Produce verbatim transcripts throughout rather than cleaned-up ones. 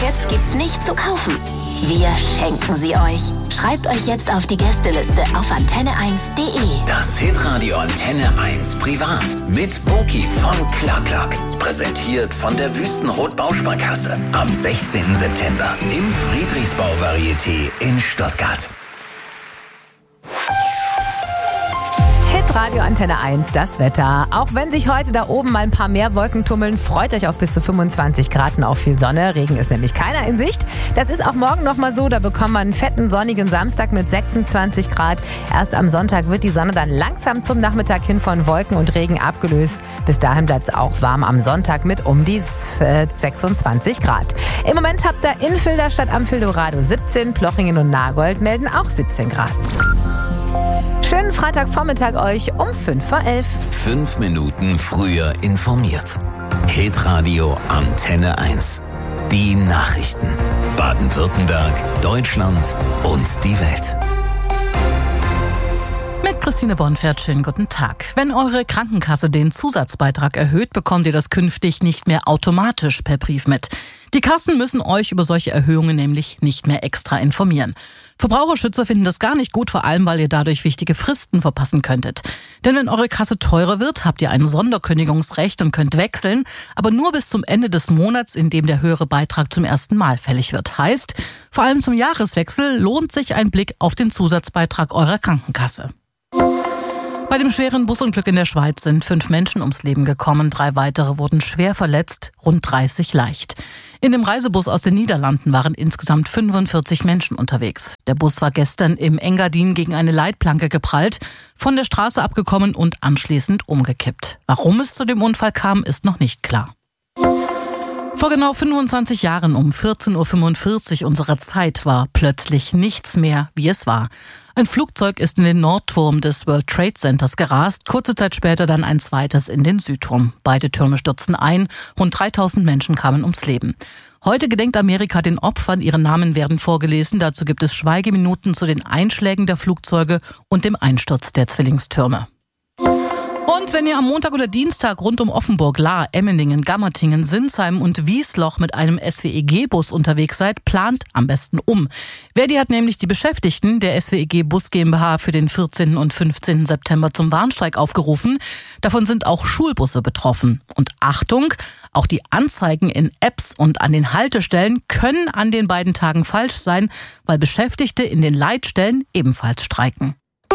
Tickets gibt's nicht zu kaufen. Wir schenken sie euch. Schreibt euch jetzt auf die Gästeliste auf antenne eins punkt de. Das Hitradio Antenne eins Privat mit Boki von Clark. Präsentiert von der Wüstenrot Bausparkasse. Am sechzehnten September im Friedrichsbau Varieté in Stuttgart. Hitradio Antenne eins, das Wetter. Auch wenn sich heute da oben mal ein paar mehr Wolken tummeln, freut euch auf bis zu fünfundzwanzig Grad und auf viel Sonne. Regen ist nämlich keiner in Sicht. Das ist auch morgen nochmal so. Da bekommen wir einen fetten, sonnigen Samstag mit sechsundzwanzig Grad. Erst am Sonntag wird die Sonne dann langsam zum Nachmittag hin von Wolken und Regen abgelöst. Bis dahin bleibt es auch warm am Sonntag mit um die äh, sechsundzwanzig Grad. Im Moment habt ihr in Filderstadt am Fildorado siebzehn, Plochingen und Nagold melden auch siebzehn Grad. Schönen Freitagvormittag euch um fünf vor elf. Fünf Minuten früher informiert. Hitradio Antenne eins. Die Nachrichten. Baden-Württemberg, Deutschland und die Welt. Mit Christine Bonfert, schönen guten Tag. Wenn eure Krankenkasse den Zusatzbeitrag erhöht, bekommt ihr das künftig nicht mehr automatisch per Brief mit. Die Kassen müssen euch über solche Erhöhungen nämlich nicht mehr extra informieren. Verbraucherschützer finden das gar nicht gut, vor allem weil ihr dadurch wichtige Fristen verpassen könntet. Denn wenn eure Kasse teurer wird, habt ihr ein Sonderkündigungsrecht und könnt wechseln, aber nur bis zum Ende des Monats, in dem der höhere Beitrag zum ersten Mal fällig wird. Heißt, vor allem zum Jahreswechsel lohnt sich ein Blick auf den Zusatzbeitrag eurer Krankenkasse. Bei dem schweren Busunglück in der Schweiz sind fünf Menschen ums Leben gekommen, drei weitere wurden schwer verletzt, rund dreißig leicht. In dem Reisebus aus den Niederlanden waren insgesamt fünfundvierzig Menschen unterwegs. Der Bus war gestern im Engadin gegen eine Leitplanke geprallt, von der Straße abgekommen und anschließend umgekippt. Warum es zu dem Unfall kam, ist noch nicht klar. Vor genau fünfundzwanzig Jahren um vierzehn Uhr fünfundvierzig unserer Zeit war plötzlich nichts mehr, wie es war. Ein Flugzeug ist in den Nordturm des World Trade Centers gerast, kurze Zeit später dann ein zweites in den Südturm. Beide Türme stürzten ein, rund dreitausend Menschen kamen ums Leben. Heute gedenkt Amerika den Opfern, ihre Namen werden vorgelesen. Dazu gibt es Schweigeminuten zu den Einschlägen der Flugzeuge und dem Einsturz der Zwillingstürme. Und wenn ihr am Montag oder Dienstag rund um Offenburg, Lahr, Emmendingen, Gammertingen, Sinsheim und Wiesloch mit einem S W E G-Bus unterwegs seid, plant am besten um. Verdi hat nämlich die Beschäftigten der S W E G Bus GmbH für den vierzehnten und fünfzehnten September zum Warnstreik aufgerufen. Davon sind auch Schulbusse betroffen. Und Achtung, auch die Anzeigen in Apps und an den Haltestellen können an den beiden Tagen falsch sein, weil Beschäftigte in den Leitstellen ebenfalls streiken.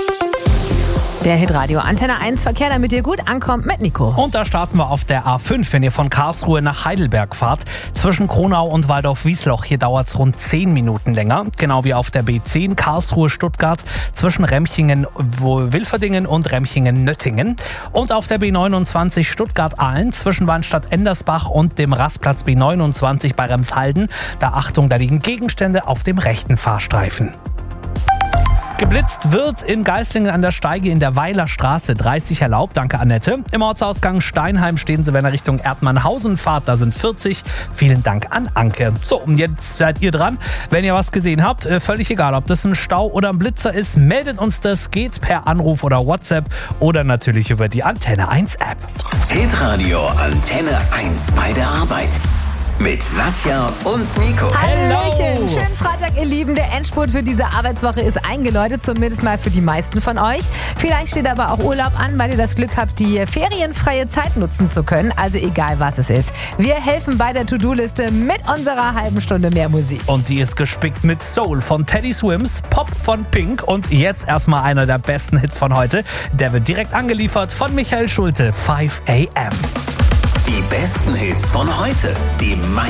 Der Hitradio Antenne eins Verkehr, damit ihr gut ankommt mit Nico. Und da starten wir auf der A fünf, wenn ihr von Karlsruhe nach Heidelberg fahrt. Zwischen Kronau und Waldorf-Wiesloch, hier dauert es rund zehn Minuten länger. Genau wie auf der B zehn Karlsruhe-Stuttgart zwischen Remchingen-Wilferdingen und Remchingen-Nöttingen. Und auf der B neunundzwanzig Stuttgart-Ahlen zwischen Wannstadt-Endersbach und dem Rastplatz B neunundzwanzig bei Remshalden. Da Achtung, da liegen Gegenstände auf dem rechten Fahrstreifen. Geblitzt wird in Geislingen an der Steige in der Weiler Straße, dreißig erlaubt, danke Annette. Im Ortsausgang Steinheim stehen Sie, wenn ihr Richtung Erdmannhausen fahrt, da sind vierzig. Vielen Dank an Anke. So, und jetzt seid ihr dran. Wenn ihr was gesehen habt, völlig egal, ob das ein Stau oder ein Blitzer ist, meldet uns das, geht per Anruf oder WhatsApp oder natürlich über die Antenne eins App. Hitradio Antenne eins bei der Arbeit. Mit Nadja und Nico. Hallöchen, schönen Freitag, ihr Lieben. Der Endspurt für diese Arbeitswoche ist eingeläutet, zumindest mal für die meisten von euch. Vielleicht steht aber auch Urlaub an, weil ihr das Glück habt, die ferienfreie Zeit nutzen zu können. Also egal, was es ist. Wir helfen bei der To-Do-Liste mit unserer halben Stunde mehr Musik. Und die ist gespickt mit Soul von Teddy Swims, Pop von Pink und jetzt erstmal einer der besten Hits von heute. Der wird direkt angeliefert von Michael Schulte, five a m. Die besten Hits von heute, die meisten